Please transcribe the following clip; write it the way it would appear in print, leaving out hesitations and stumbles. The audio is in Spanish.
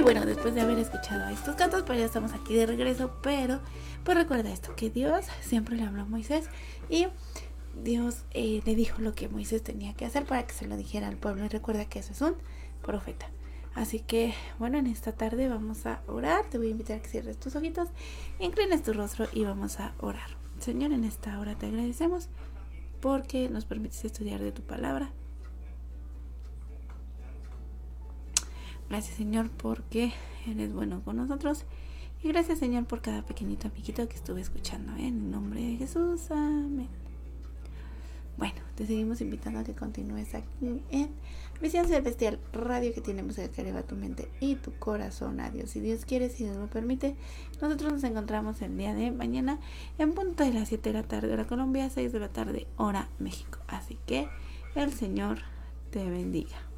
Y bueno, después de haber escuchado estos cantos, pues ya estamos aquí de regreso. Pero pues recuerda esto, que Dios siempre le habló a Moisés y Dios le dijo lo que Moisés tenía que hacer para que se lo dijera al pueblo. Y recuerda que eso es un profeta. Así que bueno, en esta tarde vamos a orar. Te voy a invitar a que cierres tus ojitos, inclines tu rostro y vamos a orar. Señor, en esta hora te agradecemos porque nos permites estudiar de tu palabra. Gracias, Señor, porque eres bueno con nosotros. Y gracias, Señor, por cada pequeñito amiguito que estuve escuchando. En el nombre de Jesús, amén. Bueno, te seguimos invitando a que continúes aquí en Visión Celestial Radio, que tiene música que eleva tu mente y tu corazón a Dios. Si Dios quiere, si Dios lo permite, nosotros nos encontramos el día de mañana en punto de las 7 de la tarde hora Colombia, 6 de la tarde hora México. Así que el Señor te bendiga.